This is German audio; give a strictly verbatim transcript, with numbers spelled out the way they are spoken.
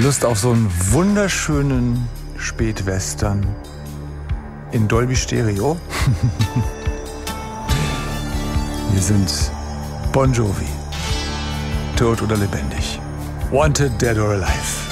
Lust auf so einen wunderschönen Spätwestern in Dolby Stereo? Wir sind Bon Jovi. Tot oder lebendig. Wanted, dead or alive.